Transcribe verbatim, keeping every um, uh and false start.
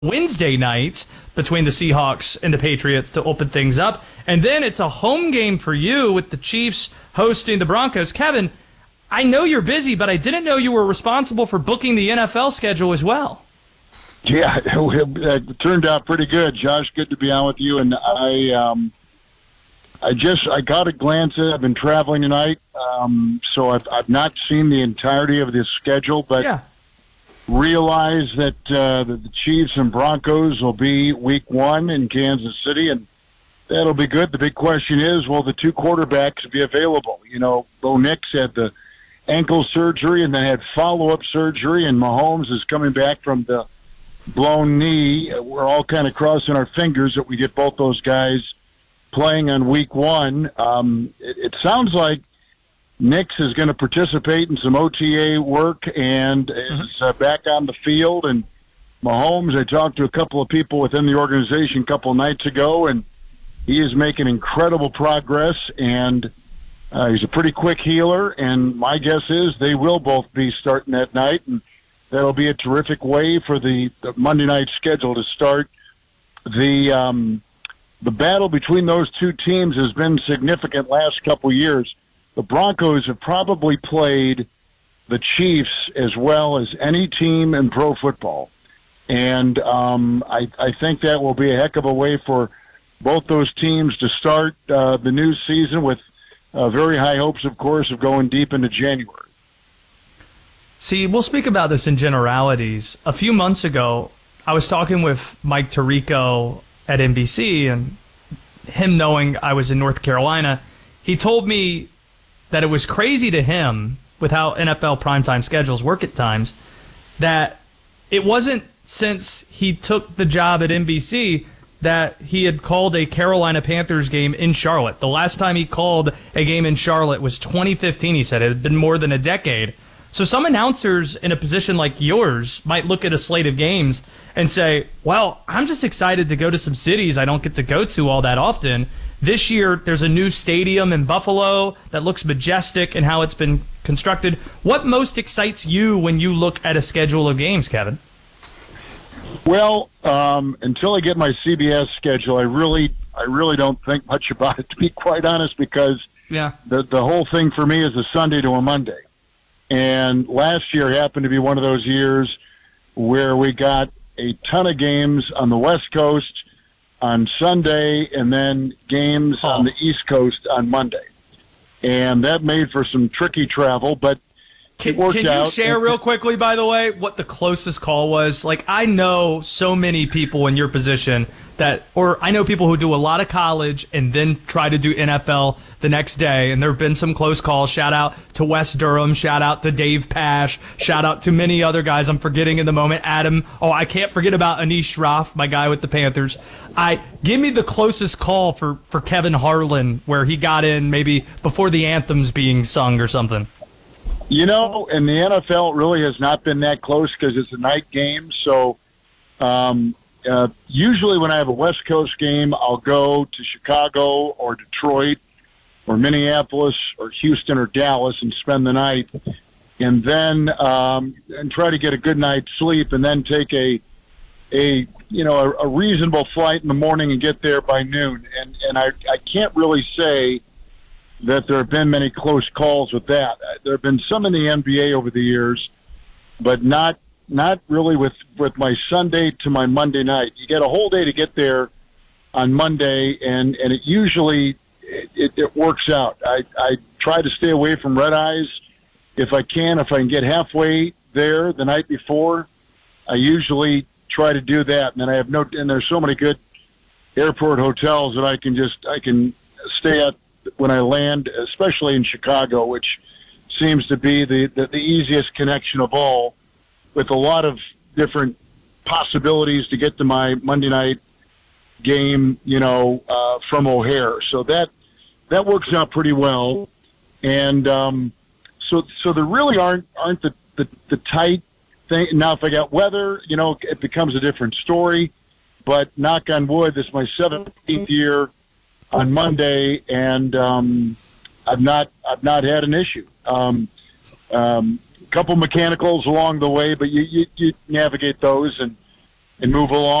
Wednesday night between the Seahawks and the Patriots to open things up. And then it's a home game for you with the Chiefs hosting the Broncos. Kevin, I know you're busy, but I didn't know you were responsible for booking the N F L schedule as well. Yeah, it turned out pretty good, Josh. Good to be on with you. And I um, I just, I got a glance at it. I've been traveling tonight, um, so I've, I've not seen the entirety of this schedule, but yeah. realize that, uh, that the Chiefs and Broncos will be week one in Kansas City, and that'll be good. The big question is, will the two quarterbacks be available? You know, Bo Nix had the ankle surgery and then had follow-up surgery, and Mahomes is coming back from the blown knee. We're all kind of crossing our fingers that we get both those guys playing on week one. Um, it, it sounds like Nix is going to participate in some O T A work and Mm-hmm. is uh, back on the field. And Mahomes, I talked to a couple of people within the organization a couple of nights ago, and he is making incredible progress, and uh, he's a pretty quick healer, and my guess is they will both be starting that night, and that'll be a terrific way for the, the Monday night schedule to start. The um, the battle between those two teams has been significant last couple of years. The Broncos have probably played the Chiefs as well as any team in pro football. And um, I, I think that will be a heck of a way for both those teams to start uh, the new season with uh, very high hopes, of course, of going deep into January. See, we'll speak about this in generalities. A few months ago, I was talking with Mike Tirico at N B C, and him knowing I was in North Carolina, he told me that it was crazy to him with how N F L primetime schedules work at times, that it wasn't since he took the job at N B C that he had called a Carolina Panthers game in Charlotte. The last time he called a game in Charlotte was twenty fifteen, he said. It had been more than a decade. So some announcers in a position like yours might look at a slate of games and say, well, I'm just excited to go to some cities I don't get to go to all that often. This year, there's a new stadium in Buffalo that looks majestic in how it's been constructed. What most excites you when you look at a schedule of games, Kevin? Well, um, until I get my C B S schedule, I really, I really don't think much about it, to be quite honest, because yeah. the the whole thing for me is a Sunday to a Monday. And last year happened to be one of those years where we got a ton of games on the West Coast on Sunday and then games oh. on the East Coast on Monday. And that made for some tricky travel, but Can, it worked can you out. share real quickly, by the way, what the closest call was? Like, I know so many people in your position that, or I know people who do a lot of college and then try to do N F L the next day, and there have been some close calls. Shout out to Wes Durham, shout out to Dave Pash, shout out to many other guys I'm forgetting in the moment. Adam, oh, I can't forget about Anish Shroff, my guy with the Panthers. I give me the closest call for, for Kevin Harlan where he got in maybe before the anthem's being sung or something. You know, in the N F L, it really has not been that close because it's a night game. So um, uh, usually when I have a West Coast game, I'll go to Chicago or Detroit or Minneapolis or Houston or Dallas and spend the night, and then um, and try to get a good night's sleep, and then take a a you know a, a reasonable flight in the morning and get there by noon. And and I I can't really say that there have been many close calls with that. There have been some in the N B A over the years, but not not really with, with my Sunday to my Monday night. You get a whole day to get there on Monday, and, and it usually it, it works out. I, I try to stay away from red eyes if I can. If I can get halfway there the night before, I usually try to do that. And then I have no, and there's so many good airport hotels that I can just I can stay at when I land, especially in Chicago, which seems to be the, the, the easiest connection of all, with a lot of different possibilities to get to my Monday night game, you know, uh, from O'Hare. So that that works out pretty well. And um, so so there really aren't aren't the, the, the tight thing. Now, if I got weather, you know, it becomes a different story. But knock on wood, this is my seventeenth year on Monday, and um, I've not I've not had an issue. Um, um, couple mechanicals along the way, but you, you, you navigate those, and and move along.